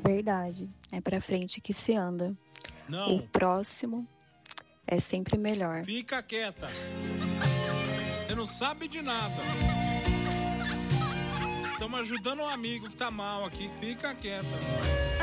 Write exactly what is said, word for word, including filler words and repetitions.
Verdade. É pra frente que se anda. Não. O próximo é sempre melhor. Fica quieta. Você não sabe de nada. Estamos ajudando um amigo que tá mal aqui. Fica quieta.